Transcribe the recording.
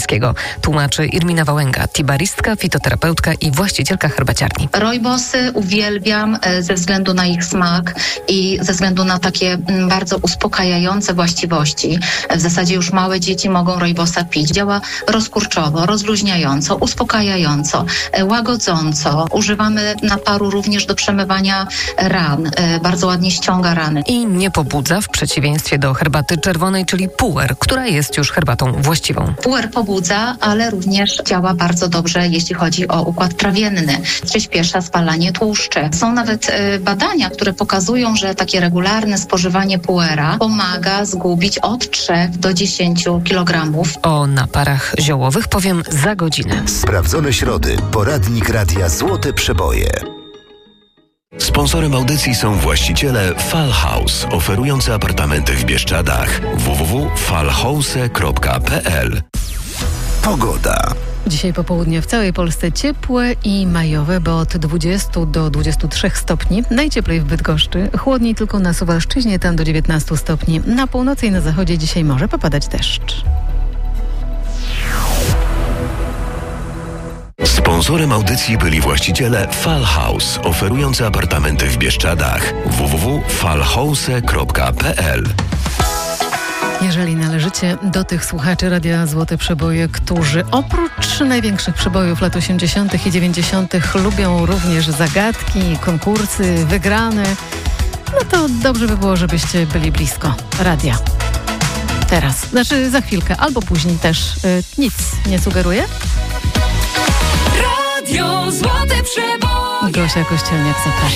Cieszyńskiego. Tłumaczy Irmina Wałęga, tibaristka, fitoterapeutka i właścicielka herbaciarni. Rooibosy uwielbiam ze względu na ich smak i ze względu na takie bardzo uspokajające właściwości. W zasadzie już małe dzieci mogą rooibosa pić. Działa rozkurczowo, rozluźniająco, uspokajająco, łagodząco. Używamy naparu również do przemywania ran. Bardzo ładnie ściąga rany. I nie pobudza, w przeciwieństwie do herbaty czerwonej, czyli puer, która jest już herbatą właściwą. Puer pobudza, ale również działa bardzo dobrze, jeśli chodzi o układ trawienny. Przyspiesza spalanie tłuszczy. Są nawet badania, które pokazują, że takie regularne spożywanie puera pomaga zgubić od 3 do 10 kg. O naparach ziołowych powiem za godzinę. Sprawdzone środy. Poradnik Radia Złote Przeboje. Sponsorem audycji są właściciele Fall House, oferujący apartamenty w Bieszczadach. www.fallhouse.pl. Pogoda. Dzisiaj popołudnie w całej Polsce ciepłe i majowe, bo od 20 do 23 stopni. Najcieplej w Bydgoszczy, chłodniej tylko na Suwalszczyźnie, tam do 19 stopni. Na północy i na zachodzie dzisiaj może popadać deszcz. Sponsorem audycji byli właściciele Fall House, oferujący apartamenty w Bieszczadach. www.fallhouse.pl. Jeżeli należycie do tych słuchaczy Radia Złote Przeboje, którzy oprócz największych przebojów lat 80. i 90. lubią również zagadki, konkursy, wygrane, no to dobrze by było, żebyście byli blisko radia. Teraz, znaczy za chwilkę, albo później też. Nic nie sugeruję? Radio Złote Przeboje. Gosia Kościelniak, zapraszam.